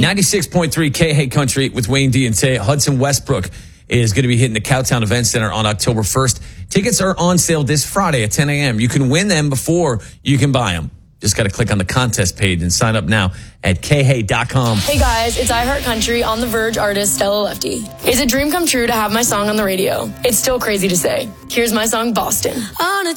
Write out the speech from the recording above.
96.3 K-Hey Country with Wayne D and Tay. Hudson Westbrook is going to be hitting the Cowtown Event Center on October 1st. Tickets are on sale this Friday at 10 a.m. You can win them before you can buy them. Just got to click on the contest page and sign up now at khay.com. Hey guys, it's iHeartCountry on The Verge artist Stella Lefty. It's a dream come true to have my song on the radio. It's still crazy to say. Here's my song, Boston.